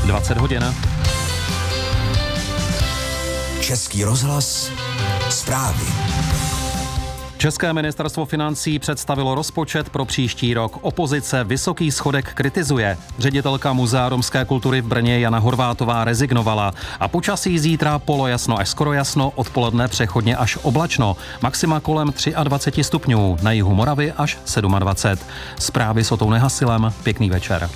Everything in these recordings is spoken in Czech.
20 hodin. Český rozhlas, zprávy. České ministerstvo financí představilo rozpočet pro příští rok. Opozice vysoký schodek kritizuje. Ředitelka Muzea romské kultury v Brně Jana Horvátová rezignovala. A počasí zítra polojasno až skoro jasno, odpoledne přechodně až oblačno. Maxima kolem 23 stupňů, na jihu Moravy až 27. Zprávy s Otou Nehasilem. Pěkný večer.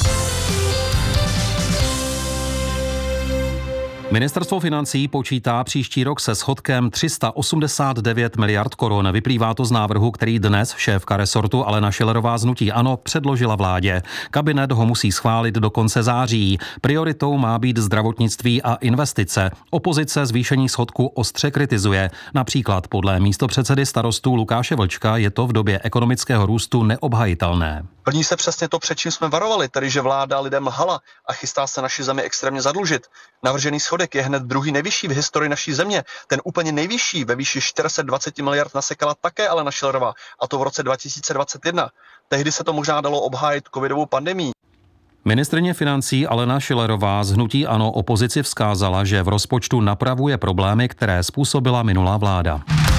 Ministerstvo financí počítá příští rok se schodkem 389 miliard korun. Vyplývá to z návrhu, který dnes šéfka resortu Alena Schillerová z hnutí ANO předložila vládě. Kabinet ho musí schválit do konce září. Prioritou má být zdravotnictví a investice. Opozice zvýšení schodku ostře kritizuje. Například podle místopředsedy Starostů Lukáše Vlčka je to v době ekonomického růstu neobhajitelné. Plní se přesně to, před čím jsme varovali, tedy že vláda lidem lhala a chystá se naši zemi extrémně zadlužit. Navržený schodek je hned druhý nejvyšší v historii naší země. Ten úplně nejvyšší ve výši 420 miliard nasekala také Alena Schillerová, a to v roce 2021. Tehdy se to možná dalo obhájit covidovou pandemií. Ministryně financí Alena Schillerová z hnutí ANO opozici vzkázala, že v rozpočtu napravuje problémy, které způsobila minulá vláda.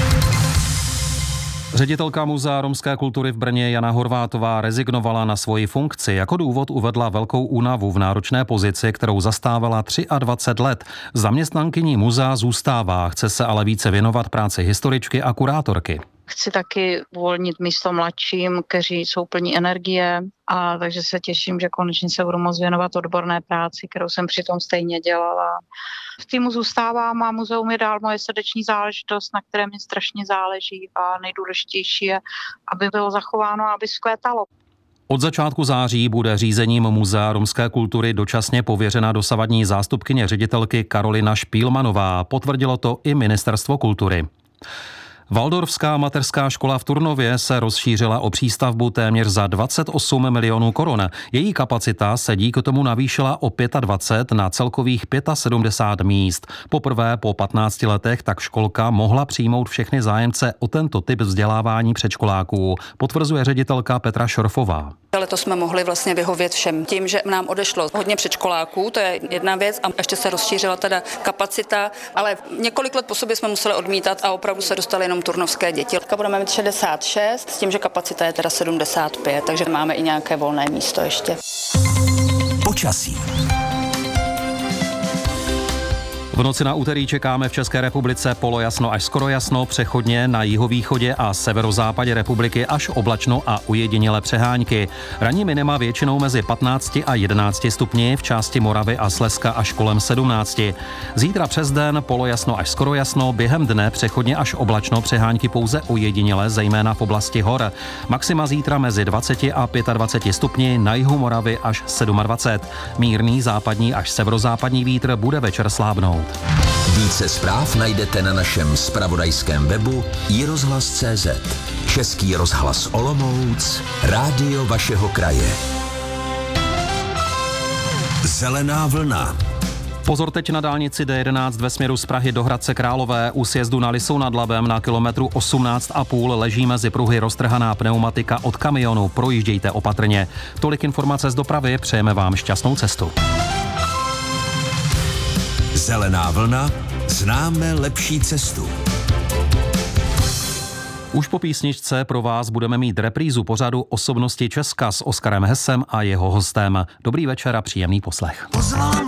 Ředitelka Muzea romské kultury v Brně Jana Horvátová rezignovala na svoji funkci. Jako důvod uvedla velkou únavu v náročné pozici, kterou zastávala 23 let. Zaměstnankyní muzea zůstává, chce se ale více věnovat práci historičky a kurátorky. Chci taky uvolnit místo mladším, kteří jsou plní energie, a takže se těším, že konečně se budu moct věnovat odborné práci, kterou jsem přitom stejně dělala. V týmu zůstávám a muzeum je dál moje srdeční záležitost, na které mi strašně záleží, a nejdůležitější je, aby bylo zachováno a aby vzkvétalo. Od začátku září bude řízením Muzea romské kultury dočasně pověřena dosavadní zástupkyně ředitelky Karolina Špílmanová. Potvrdilo to i Ministerstvo kultury. Waldorfská mateřská škola v Turnově se rozšířila o přístavbu téměř za 28 milionů korun. Její kapacita se díky tomu navýšila o 25 na celkových 75 míst. Poprvé po 15 letech tak školka mohla přijmout všechny zájemce o tento typ vzdělávání předškoláků, potvrzuje ředitelka Petra Šorfová. Letos jsme mohli vlastně vyhovět všem. Tím, že nám odešlo hodně předškoláků, to je jedna věc, a ještě se rozšířila teda kapacita, ale několik let po sobě jsme museli odmítat a opravdu se dostali jenom turnovské děti. Budeme mít 66, s tím, že kapacita je teda 75, takže máme i nějaké volné místo ještě. Počasí. V noci na úterý čekáme v České republice polojasno až skoro jasno, přechodně na jihovýchodě a severozápadě republiky až oblačno a ujedinělé přehánky. Ranní minima většinou mezi 15 a 11 stupni, v části Moravy a Slezska až kolem 17. Zítra přes den polojasno až skoro jasno, během dne přechodně až oblačno, přehánky pouze ujedinělé, zejména v oblasti hor. Maxima zítra mezi 20 a 25 stupni, na jihu Moravy až 27. Mírný západní až severozápadní vítr bude večer slábnout. Více zpráv najdete na našem zpravodajském webu iRozhlas.cz. Český rozhlas Olomouc, rádio vašeho kraje. Zelená vlna. Pozor teď na dálnici D11 ve směru z Prahy do Hradce Králové. U sjezdu na Lisou nad Labem na kilometru 18,5 leží mezi pruhy roztrhaná pneumatika od kamionu. Projíždějte opatrně. Tolik informace z dopravy, přejeme vám šťastnou cestu. Zelená vlna, známe lepší cestu. Už po písničce pro vás budeme mít reprízu pořadu Osobnosti Česka s Oskarem Hesem a jeho hostem. Dobrý večer a příjemný poslech.